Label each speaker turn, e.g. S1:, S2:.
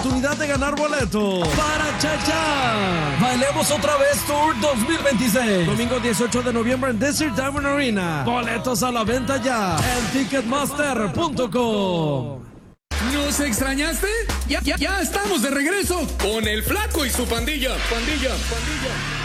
S1: Oportunidad de ganar boletos para Cha-Cha. Bailemos otra vez Tour 2026. Domingo 18 de noviembre en Desert Diamond Arena. Boletos a la venta ya en Ticketmaster.com.
S2: ¿Nos extrañaste? Ya estamos de regreso con el Flaco y su pandilla.